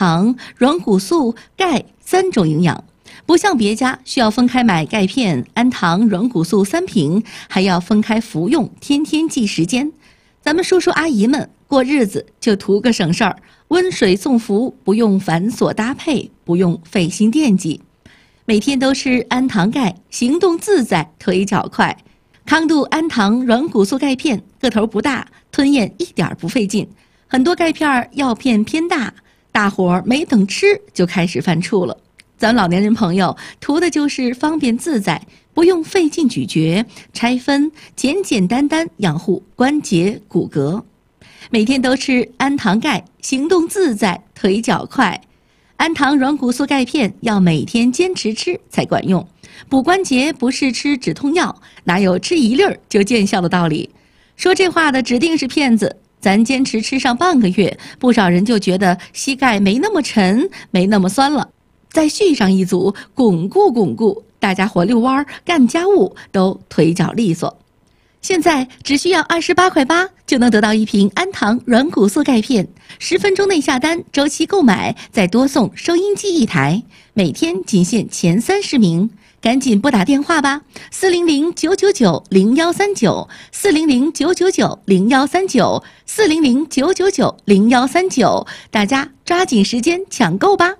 糖、软骨素、钙3种营养。不像别家需要分开买钙片、氨糖、软骨素3瓶，还要分开服用，天天记时间。咱们叔叔阿姨们过日子就图个省事儿，温水送服，不用繁琐搭配，不用费心惦记。每天都吃氨糖钙，行动自在，腿脚快。康度氨糖软骨素钙片个头不大，吞咽一点不费劲。很多钙片药片偏大，大伙儿没等吃就开始犯怵了。咱老年人朋友图的就是方便自在，不用费劲咀嚼、拆分，简简单单养护关节骨骼。每天都吃氨糖钙，行动自在，腿脚快。氨糖软骨素钙片要每天坚持吃才管用，补关节不是吃止痛药，哪有吃一粒儿就见效的道理？说这话的指定是骗子。咱坚持吃上半个月，不少人就觉得膝盖没那么沉，没那么酸了。再续上一组，巩固，大家伙遛弯、干家务都腿脚利索。现在只需要28.8块就能得到一瓶氨糖软骨素钙片，10分钟内下单，周期购买再多送收音机1台，每天仅限前30名。赶紧拨打电话吧，400-999-0139，400-999-0139，400-999-0139，大家抓紧时间抢购吧。